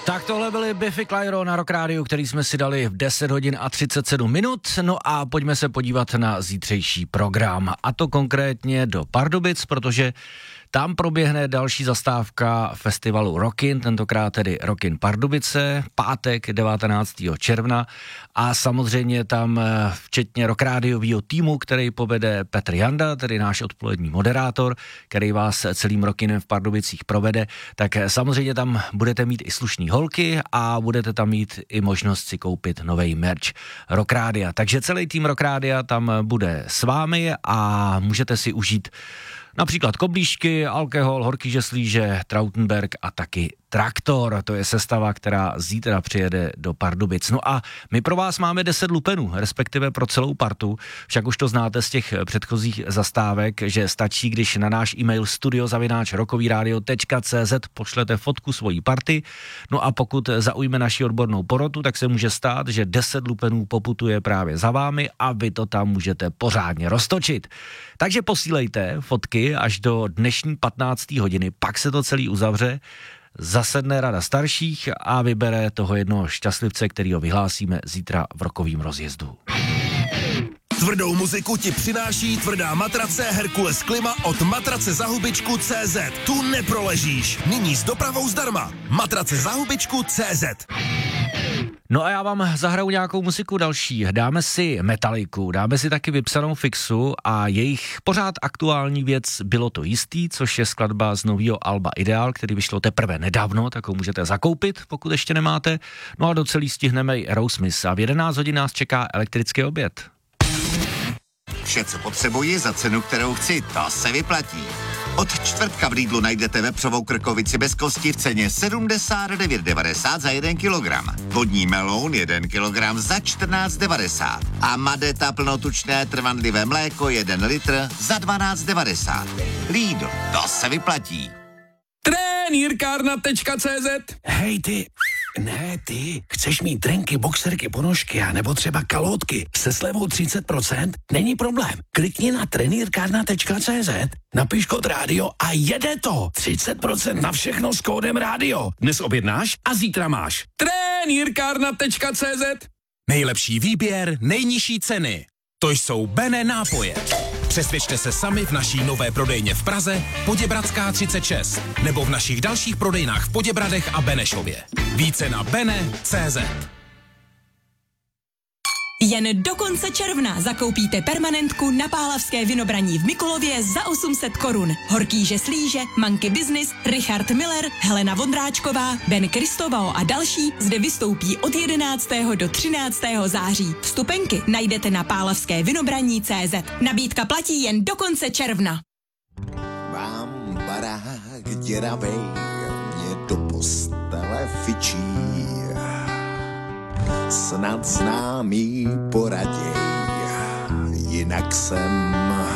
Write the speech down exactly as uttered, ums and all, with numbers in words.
Tak tohle byly Biffy Clyro na Rock Rádiu, který jsme si dali v deset hodin a třicet sedm minut. No a pojďme se podívat na zítřejší program. A to konkrétně do Pardubic, protože tam proběhne další zastávka festivalu Rockin, tentokrát tedy Rockin Pardubice, pátek devatenáctého června a samozřejmě tam včetně Rock Rádiovýho týmu, který povede Petr Janda, tedy náš odpolední moderátor, který vás celým Rockinem v Pardubicích provede, tak samozřejmě tam budete mít i slušný holky a budete tam mít i možnost si koupit novej merch Rock Rádia. Takže celý tým Rock Rádia tam bude s vámi a můžete si užít například koblížky, alkohol, horký žeslíže, Trautenberg a taky Traktor. To je sestava, která zítra přijede do Pardubic. No a my pro vás máme deset lupenů, respektive pro celou partu. Však už to znáte z těch předchozích zastávek, že stačí, když na náš e-mail studio zavináč rockovyradio tečka cé zet pošlete fotku svojí party. No a pokud zaujme naši odbornou porotu, tak se může stát, že deset lupenů poputuje právě za vámi a vy to tam můžete pořádně roztočit. Takže posílejte fotky až do dnešní patnácté hodiny, pak se to celý uzavře, zasedne rada starších a vybere toho jednoho šťastlivce, kterýho vyhlásíme zítra v rokovým rozjezdu. Tvrdou muziku ti přináší tvrdá matrace Herkules Klima od matrace za hubičku tečka cé zet. Tu neproležíš. Nyní s dopravou zdarma. Matrace za hubičku tečka cé zet. No a já vám zahraju nějakou muziku další. Dáme si Metaliku, dáme si taky Vypsanou fixu a jejich pořád aktuální věc Bylo to jistý, což je skladba z nového alba Ideál, který vyšlo teprve nedávno, tak ho můžete zakoupit, pokud ještě nemáte. No a do celý stihneme i Aerosmith a v jedenáct hodin nás čeká elektrický oběd. Vše, co potřebuji za cenu, kterou chci, to se vyplatí. Od čtvrtka v Lidlu najdete vepřovou krkovici bez kosti v ceně sedmdesát devět devadesát za jeden kilogram. Vodní meloun jeden kilogram za čtrnáct devadesát. A Madeta plnotučné trvanlivé mléko jeden litr za dvanáct devadesát. Lidl, to se vyplatí. Trenýrkárna tečka cé zet. Hej ty, ne ty, chceš mít trenky, boxerky, ponožky a nebo třeba kalhotky se slevou třicet procent? Není problém. Klikni na trenýrkárna tečka cé zet, napiš kód rádio a jede to. třicet procent na všechno s kódem rádio. Dnes objednáš a zítra máš. Trenýrkárna tečka cé zet. Nejlepší výběr, nejnižší ceny. To jsou Bene nápoje. Přesvědčte se sami v naší nové prodejně v Praze, Poděbradská třicet šest, nebo v našich dalších prodejnách v Poděbradech a Benešově. Více na bene tečka cé zet. Jen do konce června zakoupíte permanentku na Pálavské Vinobraní v Mikulově za osm set korun. Horký žeslíže, Monkey Business, Richard Miller, Helena Vondráčková, Ben Kristovao a další zde vystoupí od jedenáctého do třináctého září. Vstupenky najdete na pálavské vinobraní tečka cé zet. Nabídka platí jen do konce června. Mám barák děravej, mě do postele fičí. Snad známý poraděj, jinak jsem